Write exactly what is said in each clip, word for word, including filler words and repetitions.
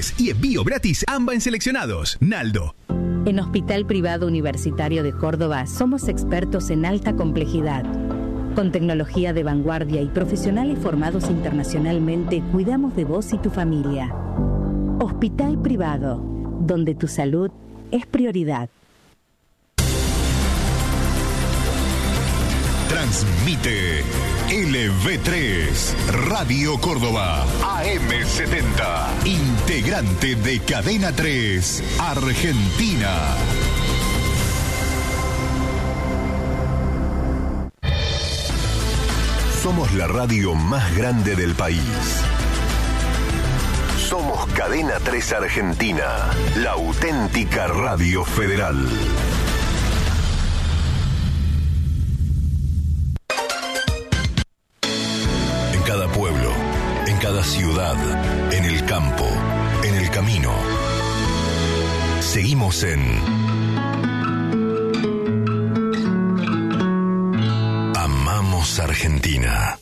y envío gratis AMBA en seleccionados. Naldo. En Hospital Privado Universitario de Córdoba somos expertos en alta complejidad. Con tecnología de vanguardia y profesionales formados internacionalmente, cuidamos de vos y tu familia. Hospital Privado, donde tu salud es prioridad. Transmite L V tres, Radio Córdoba, A M setenta, integrante de Cadena tres, Argentina. Somos la radio más grande del país. Somos Cadena tres Argentina, la auténtica radio federal. En cada pueblo, en cada ciudad, en el campo, en el camino. Seguimos en Amamos Argentina.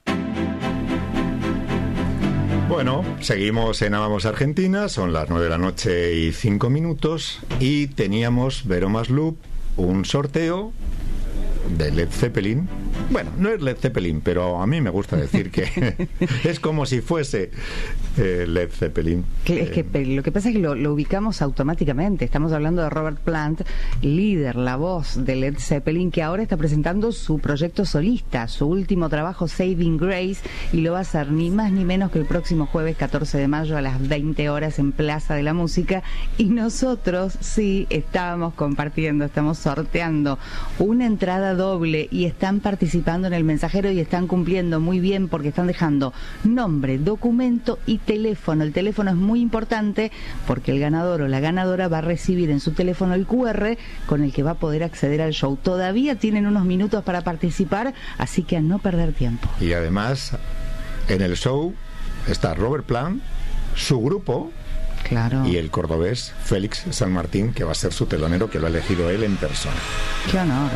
Bueno, seguimos en Amamos Argentina, son las nueve de la noche y cinco minutos y teníamos, Vero Maslup, un sorteo de Led Zeppelin. Bueno, no es Led Zeppelin, pero a mí me gusta decir que es como si fuese eh, Led Zeppelin. Que, es que lo que pasa es que lo, lo ubicamos automáticamente. Estamos hablando de Robert Plant, líder, la voz de Led Zeppelin, que ahora está presentando su proyecto solista, su último trabajo, Saving Grace, y lo va a hacer ni más ni menos que el próximo jueves catorce de mayo a las veinte horas en Plaza de la Música. Y nosotros sí estábamos compartiendo, estamos sorteando una entrada doble y están participando en el mensajero y están cumpliendo muy bien porque están dejando nombre, documento y teléfono. El teléfono es muy importante porque el ganador o la ganadora va a recibir en su teléfono el cu erre con el que va a poder acceder al show. Todavía tienen unos minutos para participar, así que a no perder tiempo. Y además, en el show está Robert Plant, su grupo, claro, y el cordobés Félix San Martín, que va a ser su telonero, que lo ha elegido él en persona. ¡Qué honor!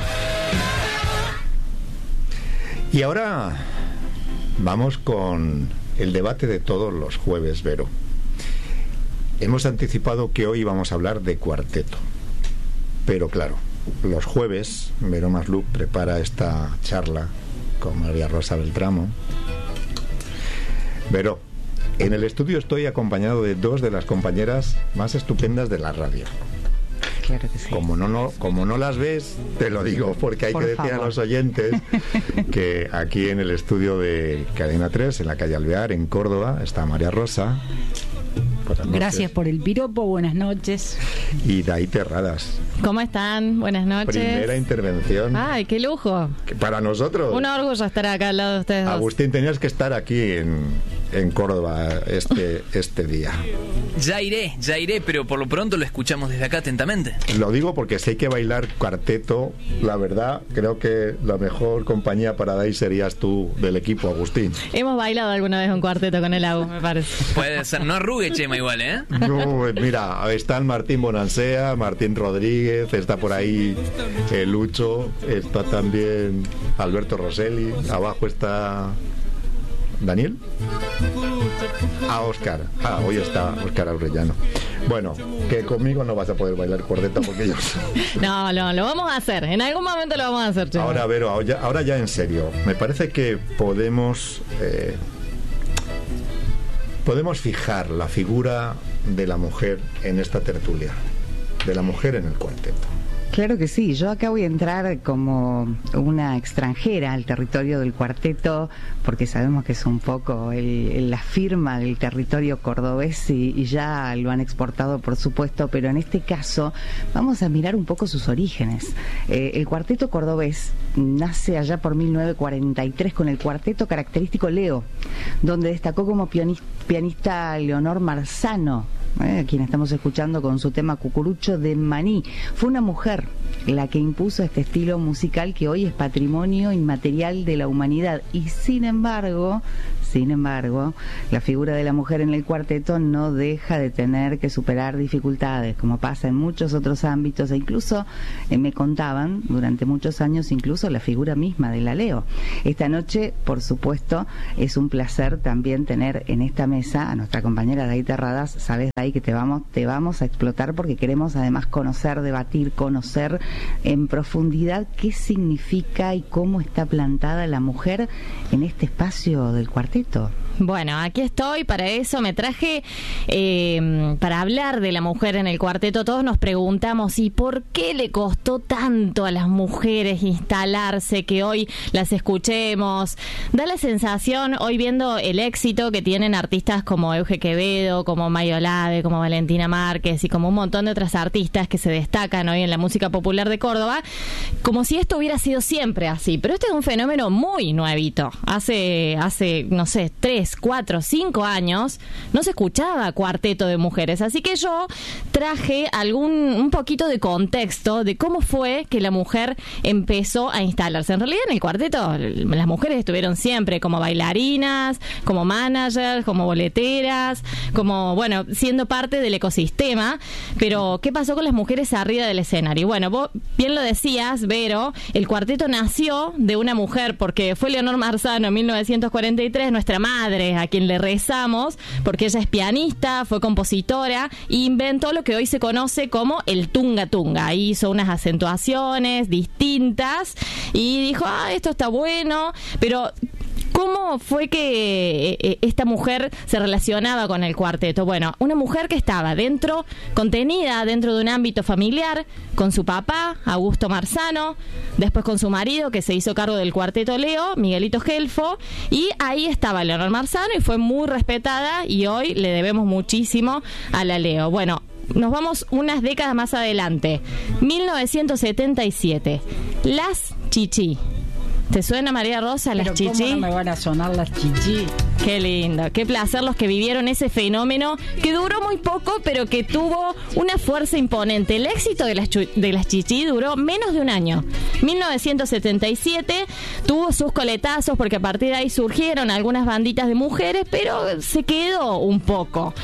Y ahora vamos con el debate de todos los jueves, Vero. Hemos anticipado que hoy vamos a hablar de cuarteto. Pero claro, los jueves, Vero Maslup prepara esta charla con María Rosa Beltramo. Vero, en el estudio estoy acompañado de dos de las compañeras más estupendas de la radio. Claro que sí. Como no, no, como no las ves, te lo digo, porque hay Por que decir favor. a los oyentes que aquí en el estudio de Cadena tres, en la calle Alvear, en Córdoba, está María Rosa. Buenas noches. Gracias por el piropo, buenas noches. Y Daí Terradas. ¿Cómo están? Buenas noches. Primera intervención. Ay, qué lujo. Que para nosotros. Un orgullo estar acá al lado de ustedes dos. Agustín, tenías que estar aquí en, en Córdoba este, este día. Ya iré, ya iré, pero por lo pronto lo escuchamos desde acá atentamente. Lo digo porque si hay que bailar cuarteto, la verdad, creo que la mejor compañía para Daí serías tú del equipo, Agustín. Hemos bailado alguna vez un cuarteto con el Agus, me parece. Puede ser, no arrugue, Chema, igual, ¿eh? No, mira, están Martín Bonansea, Martín Rodríguez, está por ahí eh, Lucho, está también Alberto Rosselli, abajo está Daniel. Ah, Óscar. Ah, hoy está Óscar Aurellano. Bueno, que conmigo no vas a poder bailar cuarteto porque yo... No, no, lo vamos a hacer. En algún momento lo vamos a hacer, Chema. Ahora, Vero, ahora, ahora ya en serio. Me parece que podemos... Eh, podemos fijar la figura de la mujer en esta tertulia. De la mujer en el cuarteto. Claro que sí, yo acá voy a entrar como una extranjera al territorio del cuarteto, porque sabemos que es un poco el, el, la firma del territorio cordobés y, y ya lo han exportado, por supuesto, pero en este caso vamos a mirar un poco sus orígenes. Eh, el cuarteto cordobés nace allá por mil novecientos cuarenta y tres con el cuarteto característico Leo, donde destacó como pianista, pianista Leonor Marzano, eh, a quien estamos escuchando con su tema Cucurucho de Maní. Fue una mujer la que impuso este estilo musical que hoy es patrimonio inmaterial de la humanidad y sin embargo Sin embargo, la figura de la mujer en el cuarteto no deja de tener que superar dificultades, como pasa en muchos otros ámbitos, e incluso eh, me contaban durante muchos años incluso la figura misma de la Leo. Esta noche, por supuesto, es un placer también tener en esta mesa a nuestra compañera Day Terradas. Sabes, Day, que te vamos, te vamos a explotar porque queremos además conocer, debatir, conocer en profundidad qué significa y cómo está plantada la mujer en este espacio del cuarteto. Bueno, aquí estoy, para eso me traje eh, para hablar de la mujer en el cuarteto. Todos nos preguntamos, ¿y por qué le costó tanto a las mujeres instalarse, que hoy las escuchemos? Da la sensación, hoy viendo el éxito que tienen artistas como Euge Quevedo, como Mayolade, como Valentina Márquez y como un montón de otras artistas que se destacan hoy en la música popular de Córdoba, como si esto hubiera sido siempre así. Pero este es un fenómeno muy nuevito. Hace, hace no sé, tres, cuatro, cinco años no se escuchaba cuarteto de mujeres, así que yo traje algún un poquito de contexto de cómo fue que la mujer empezó a instalarse. En realidad en el cuarteto las mujeres estuvieron siempre como bailarinas, como managers, como boleteras, como, bueno, siendo parte del ecosistema, pero ¿qué pasó con las mujeres arriba del escenario? Bueno, vos bien lo decías, Vero, el cuarteto nació de una mujer, porque fue Leonor Marzano en mil novecientos cuarenta y tres, nuestra madre, a quien le rezamos, porque ella es pianista, fue compositora e inventó lo que hoy se conoce como el tunga tunga. Hizo unas acentuaciones distintas y dijo, ah, esto está bueno, pero ¿cómo fue que esta mujer se relacionaba con el cuarteto? Bueno, una mujer que estaba dentro, contenida dentro de un ámbito familiar, con su papá, Augusto Marzano, después con su marido, que se hizo cargo del cuarteto Leo, Miguelito Gelfo, y ahí estaba Leonor Marzano y fue muy respetada y hoy le debemos muchísimo a la Leo. Bueno, nos vamos unas décadas más adelante, mil novecientos setenta y siete, Las Chichi. ¿Te suena, María Rosa, las Pero chichi? ¿cómo no me van a sonar las chichi? Qué lindo, qué placer los que vivieron ese fenómeno que duró muy poco, pero que tuvo una fuerza imponente. El éxito de las, chu- de las chichi duró menos de un año. mil novecientos setenta y siete tuvo sus coletazos porque a partir de ahí surgieron algunas banditas de mujeres, pero se quedó un poco.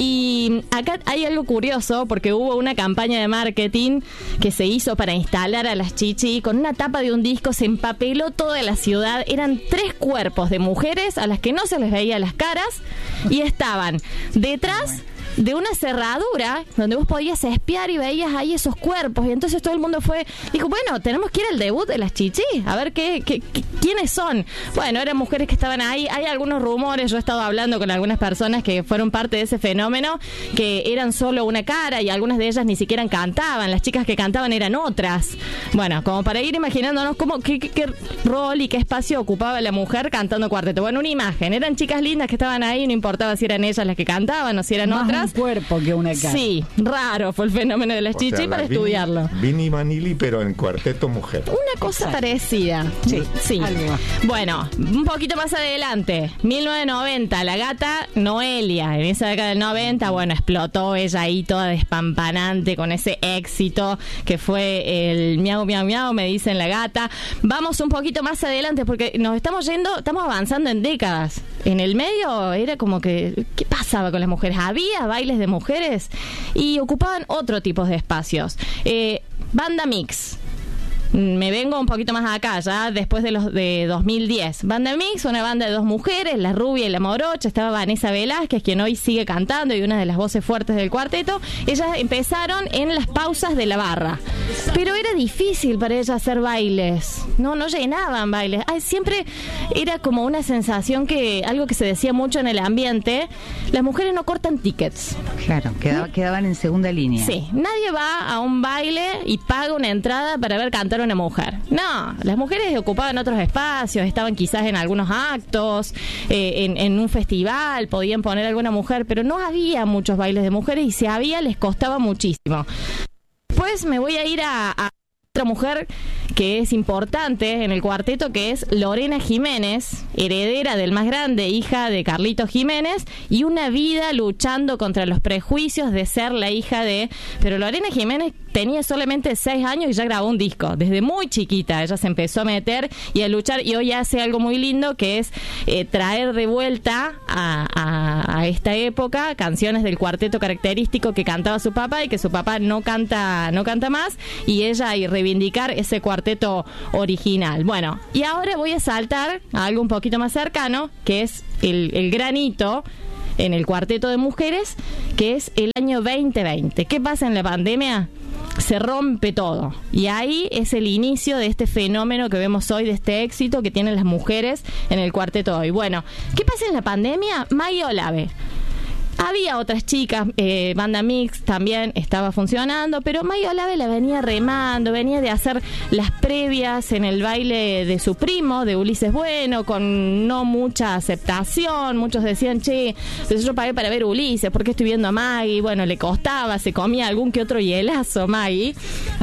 Y acá hay algo curioso porque hubo una campaña de marketing que se hizo para instalar a las chichi con una tapa de un disco, se empapeló toda la ciudad, eran tres cuerpos de mujeres a las que no se les veía las caras y estaban detrás de una cerradura donde vos podías espiar y veías ahí esos cuerpos, y entonces todo el mundo fue, dijo, bueno, tenemos que ir al debut de las chichi, a ver qué, qué, qué quiénes son. Bueno, eran mujeres que estaban ahí, hay algunos rumores, yo he estado hablando con algunas personas que fueron parte de ese fenómeno, que eran solo una cara y algunas de ellas ni siquiera cantaban, las chicas que cantaban eran otras. Bueno, como para ir imaginándonos cómo, qué, qué, qué rol y qué espacio ocupaba la mujer cantando cuarteto. Bueno, una imagen, eran chicas lindas que estaban ahí, no importaba si eran ellas las que cantaban o si eran Más otras. un cuerpo que una cara. Sí, raro fue el fenómeno de las O chichi sea, la para Vini- estudiarlo. Vini Vanilli, pero en cuarteto mujer. Una cosa Exacto. parecida. Sí, sí. algo. Bueno, un poquito más adelante, mil novecientos noventa, la gata Noelia. En esa década del noventa, bueno, explotó ella ahí toda despampanante con ese éxito que fue el miau, miau, miau, me dicen la gata. Vamos un poquito más adelante porque nos estamos yendo, estamos avanzando en décadas. En el medio era como que, ¿qué pasaba con las mujeres? Había bailes de mujeres y ocupaban otro tipo de espacios. Eh, banda mix. Me vengo un poquito más acá, ya después de los de dos mil diez. Banda Mix, una banda de dos mujeres, la rubia y la morocha. Estaba Vanessa Velázquez, quien hoy sigue cantando y una de las voces fuertes del cuarteto. Ellas empezaron en las pausas de la barra. Pero era difícil para ellas hacer bailes. No, no llenaban bailes. Ay, siempre era como una sensación que, algo que se decía mucho en el ambiente, las mujeres no cortan tickets. Claro, quedaba, quedaban en segunda línea. Sí, nadie va a un baile y paga una entrada para ver cantar una mujer. No, las mujeres ocupaban otros espacios, estaban quizás en algunos actos, eh, en, en un festival, podían poner alguna mujer, pero no había muchos bailes de mujeres y si había les costaba muchísimo. Después me voy a ir a, a otra mujer que es importante en el cuarteto, que es Lorena Jiménez, heredera del más grande, hija de Carlitos Jiménez, y una vida luchando contra los prejuicios de ser la hija de... Pero Lorena Jiménez tenía solamente seis años y ya grabó un disco. Desde muy chiquita ella se empezó a meter y a luchar, y hoy hace algo muy lindo, que es eh, traer de vuelta a, a, a esta época canciones del cuarteto característico que cantaba su papá y que su papá no canta, no canta más, y ella y reivindicar ese cuarteto original. Bueno, y ahora voy a saltar a algo un poquito más cercano, que es el, el gran hito en el cuarteto de mujeres, que es el año veinte veinte. ¿Qué pasa en la pandemia? Se rompe todo, y ahí es el inicio de este fenómeno que vemos hoy, de este éxito que tienen las mujeres en el cuarteto hoy. Bueno, ¿qué pasa en la pandemia? Maggie Olave. Había otras chicas, eh, banda mix también estaba funcionando, pero Maggie Olave la venía remando, venía de hacer las previas en el baile de su primo, de Ulises Bueno, con no mucha aceptación. Muchos decían, che, pero yo pagué para ver Ulises, ¿por qué estoy viendo a Maggie? Bueno, le costaba, se comía algún que otro hielazo Maggie.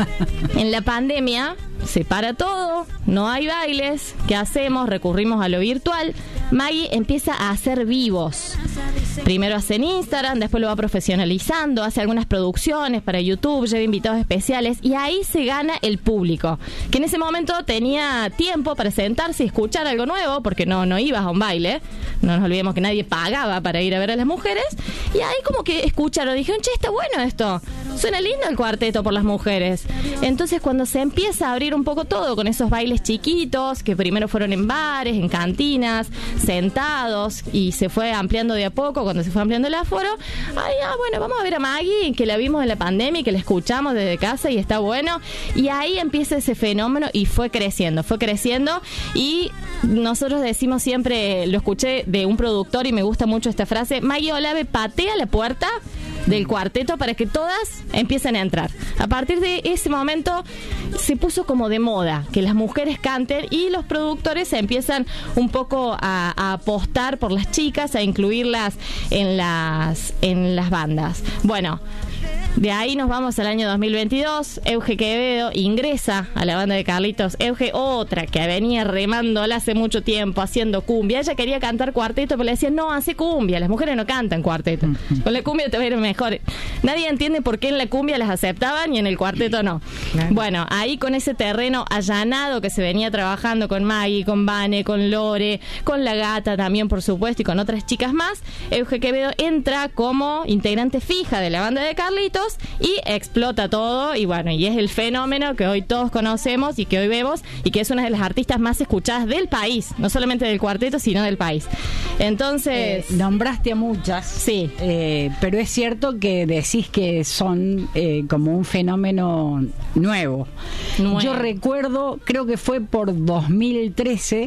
En la pandemia se para todo, no hay bailes, ¿qué hacemos? Recurrimos a lo virtual. Maggie empieza a hacer vivos. Primero hace en Instagram, después lo va profesionalizando, hace algunas producciones para YouTube, lleva invitados especiales, y ahí se gana el público, que en ese momento tenía tiempo para sentarse y escuchar algo nuevo, porque no, no ibas a un baile. No nos olvidemos que nadie pagaba para ir a ver a las mujeres, y ahí como que escucharon, dijeron, che, está bueno esto, suena lindo el cuarteto por las mujeres. Entonces cuando se empieza a abrir un poco todo, con esos bailes chiquitos, que primero fueron en bares, en cantinas, sentados, y se fue ampliando de a poco, cuando se fue ampliando el aforo, ay, ah, bueno, vamos a ver a Maggie, que la vimos en la pandemia y que la escuchamos desde casa y está bueno, y ahí empieza ese fenómeno y fue creciendo, fue creciendo, y nosotros decimos siempre, lo escuché de un productor y me gusta mucho esta frase, Maggie Olave patea la puerta del cuarteto para que todas empiecen a entrar. A partir de ese momento se puso como de moda que las mujeres canten, y los productores se empiezan un poco a, a apostar por las chicas, a incluirlas en las, en las bandas. Bueno, de ahí nos vamos al año dos mil veintidós. Euge Quevedo ingresa a la banda de Carlitos. Euge, otra que venía remándola hace mucho tiempo, haciendo cumbia. Ella quería cantar cuarteto, pero le decían, no, hace cumbia. Las mujeres no cantan cuarteto. Con la cumbia te va a ir mejor. Nadie entiende por qué en la cumbia las aceptaban y en el cuarteto no. Claro. Bueno, ahí con ese terreno allanado que se venía trabajando con Maggie, con Vane, con Lore, con La Gata también, por supuesto, y con otras chicas más, Euge Quevedo entra como integrante fija de la banda de Carlitos y explota todo, y bueno, y es el fenómeno que hoy todos conocemos y que hoy vemos, y que es una de las artistas más escuchadas del país, no solamente del cuarteto, sino del país. Entonces... Eh, nombraste a muchas. Sí. Eh, pero es cierto que decís que son eh, como un fenómeno nuevo. nuevo. Yo recuerdo, creo que fue por dos mil trece,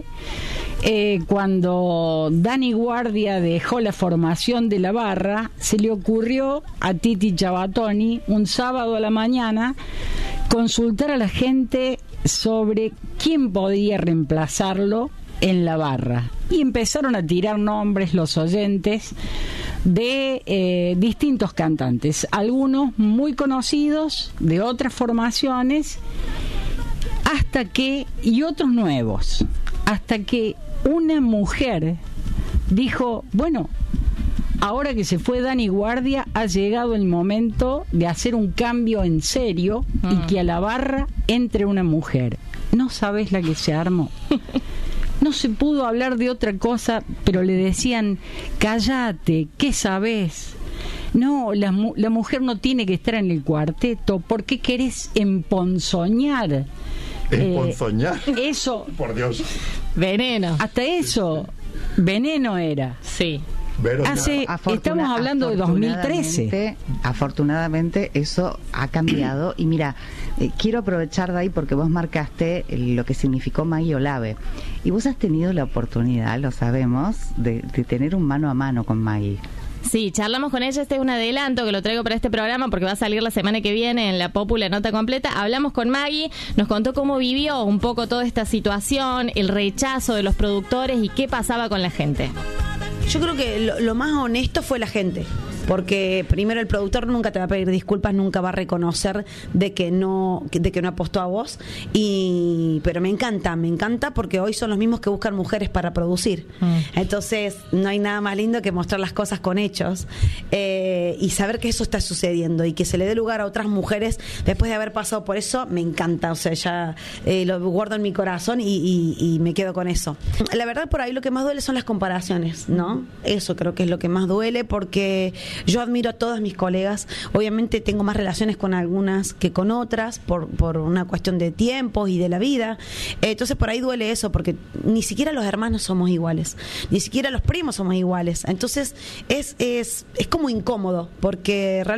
eh, cuando Dani Guardia dejó la formación de la barra, se le ocurrió a Titi Chabatoni un sábado a la mañana consultar a la gente sobre quién podía reemplazarlo en la barra, y empezaron a tirar nombres los oyentes de eh, distintos cantantes, algunos muy conocidos de otras formaciones, hasta que, y otros nuevos, hasta que una mujer dijo, bueno, ahora que se fue Dani Guardia, ha llegado el momento de hacer un cambio en serio mm. y que a la barra entre una mujer. No sabes la que se armó. No se pudo hablar de otra cosa, pero le decían, cállate, ¿qué sabés? No, la, la mujer no tiene que estar en el cuarteto. ¿Por qué querés emponzoñar? ¿Emponzoñar? Eh, eso. Por Dios. Veneno. Hasta eso, veneno era. Sí. Hace, estamos hablando de dos mil trece. Afortunadamente eso ha cambiado, y mira, eh, quiero aprovechar de ahí porque vos marcaste lo que significó Maggie Olave, y vos has tenido la oportunidad, lo sabemos, de, de tener un mano a mano con Maggie. Sí, charlamos con ella, este es un adelanto que lo traigo para este programa porque va a salir la semana que viene en la Popular Nota Completa. Hablamos con Maggie, nos contó cómo vivió un poco toda esta situación, el rechazo de los productores y qué pasaba con la gente. Yo creo que lo, lo más honesto fue la gente. porque primero el productor nunca te va a pedir disculpas, nunca va a reconocer de que no de que no apostó a vos, y pero me encanta, me encanta porque hoy son los mismos que buscan mujeres para producir. Mm. Entonces no hay nada más lindo que mostrar las cosas con hechos, eh, y saber que eso está sucediendo y que se le dé lugar a otras mujeres después de haber pasado por eso, me encanta. O sea, ya eh, lo guardo en mi corazón y, y, y me quedo con eso. La verdad, por ahí lo que más duele son las comparaciones, ¿no? Eso creo que es lo que más duele, porque yo admiro a todas mis colegas. Obviamente tengo más relaciones con algunas que con otras por, por una cuestión de tiempos y de la vida. Eh, entonces por ahí duele eso, porque ni siquiera los hermanos somos iguales, ni siquiera los primos somos iguales. Entonces es, es, es como incómodo, porque realmente